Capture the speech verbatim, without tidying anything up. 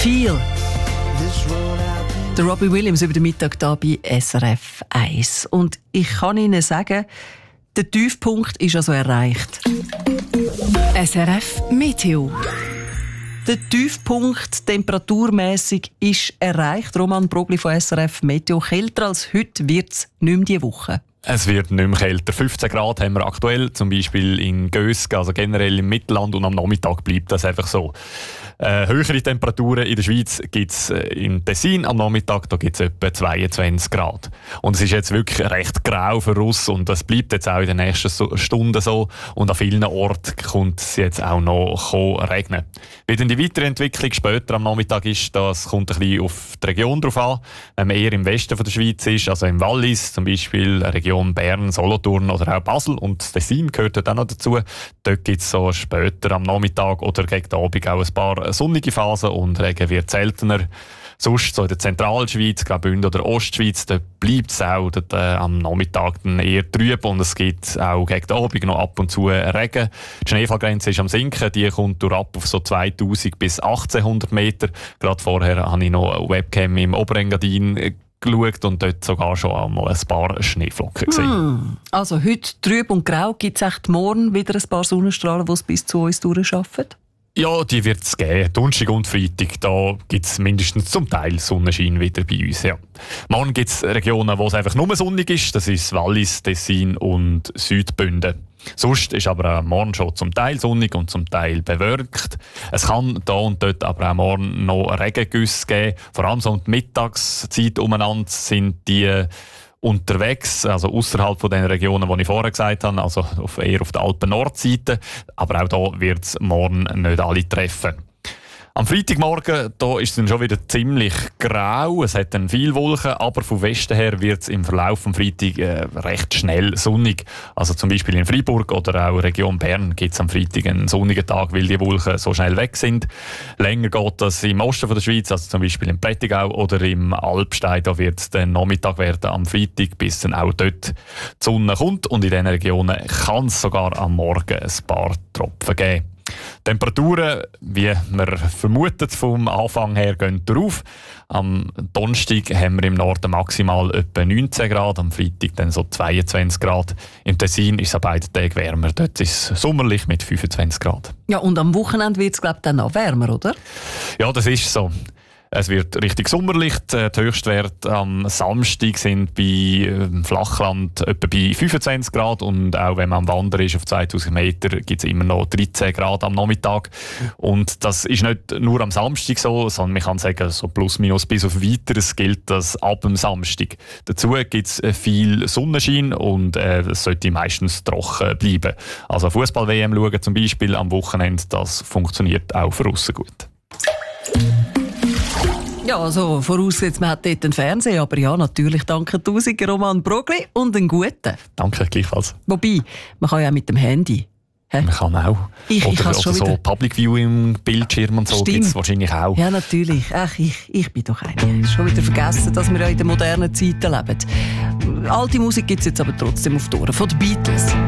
«Feel». Der Robbie Williams über den Mittag hier bei S R F eins. Und ich kann Ihnen sagen, der Tiefpunkt ist also erreicht. S R F Meteo. Der Tiefpunkt temperaturmässig ist erreicht. Roman Brogli von S R F Meteo. Kälter als heute wird es nicht mehr diese Woche. Es wird nicht mehr kälter. fünfzehn Grad haben wir aktuell, zum Beispiel in Gösgen, also generell im Mittelland, und am Nachmittag bleibt das einfach so. Äh, höhere Temperaturen in der Schweiz gibt es äh, im Tessin, am Nachmittag da gibt es etwa zweiundzwanzig Grad. Und es ist jetzt wirklich recht grau für uns und das bleibt jetzt auch in den nächsten so Stunden so. Und an vielen Orten kommt es jetzt auch noch regnen. Wie denn die weitere Entwicklung später am Nachmittag ist, das kommt ein bisschen auf die Region drauf an. Wenn man eher im Westen von der Schweiz ist, also im Wallis, zum Beispiel Region Bern, Solothurn oder auch Basel, und das Tessin gehört dort auch noch dazu. Dort gibt es so später am Nachmittag oder gegen den Abend auch ein paar sonnige Phasen und Regen wird seltener. Sonst so in der Zentralschweiz, Graubünden oder Ostschweiz, da bleibt es auch dort, äh, am Nachmittag dann eher trüb und es gibt auch gegen den Abend noch ab und zu Regen. Die Schneefallgrenze ist am Sinken, die kommt durch ab auf so zweitausend bis achtzehnhundert Meter. Gerade vorher habe ich noch eine Webcam im Oberengadin geschaut und dort sogar schon einmal ein paar Schneeflocken gesehen. Hm. Also heute trüb und grau, gibt es echt morgen wieder ein paar Sonnenstrahlen, die es bis zu uns durchschaffen? Ja, die wird es geben. Donnerstag und Freitag, da gibt es mindestens zum Teil Sonnenschein wieder bei uns. Ja. Morgen gibt es Regionen, wo es einfach nur sonnig ist. Das ist Wallis, Tessin und Südbünden. Sonst ist aber auch morgen schon zum Teil sonnig und zum Teil bewölkt. Es kann da und dort aber auch morgen noch Regengüsse geben. Vor allem so um die Mittagszeit umeinander sind die unterwegs, also außerhalb von den Regionen, die ich vorher gesagt habe, also auf, eher auf der Alpen-Nordseite. Aber auch da wird es morgen nicht alle treffen. Am Freitagmorgen da ist es dann schon wieder ziemlich grau. Es hat dann viel Wolken, aber vom Westen her wird es im Verlauf des Freitag äh, recht schnell sonnig. Also zum Beispiel in Freiburg oder auch Region Bern gibt es am Freitag einen sonnigen Tag, weil die Wolken so schnell weg sind. Länger geht das im Osten von der Schweiz, also zum Beispiel im Prättigau oder im Alpstein. Da wird es dann Nachmittag werden am Freitag, bis dann auch dort die Sonne kommt. Und in diesen Regionen kann es sogar am Morgen ein paar Tropfen geben. Temperaturen, wie man vermutet vom Anfang her, gehen drauf. Am Donnerstag haben wir im Norden maximal etwa neunzehn Grad, am Freitag dann so zweiundzwanzig Grad. Im Tessin ist es an beiden Tagen wärmer. Dort ist es sommerlich mit fünfundzwanzig Grad. Ja, und am Wochenende wird es, glaube ich, dann noch wärmer, oder? Ja, das ist so. Es wird richtig sommerlich. Die Höchstwerte am Samstag sind bei ähm, Flachland etwa bei fünfundzwanzig Grad und auch wenn man am Wandern ist auf zweitausend Meter, gibt es immer noch dreizehn Grad am Nachmittag. Und das ist nicht nur am Samstag so, sondern man kann sagen, so plus minus bis auf Weiteres gilt das ab dem Samstag. Dazu gibt es viel Sonnenschein und äh, es sollte meistens trocken bleiben. Also Fußball-W M schauen zum Beispiel am Wochenende, das funktioniert auch für aussen gut. Ja, also vorausgesetzt, man hat dort einen Fernseher, aber ja, natürlich danke tausend Roman Brogli und einen guten. Danke, gleichfalls. Wobei, man kann ja auch mit dem Handy. He? Man kann auch. Ich, oder ich oder schon so wieder. Public Viewing, Bildschirm und so gibt es wahrscheinlich auch. Ja, natürlich. Ach, ich, ich bin doch eine. Schon wieder vergessen, dass wir ja in der modernen Zeiten leben. Alte Musik gibt es jetzt aber trotzdem auf die Ohren von den Beatles.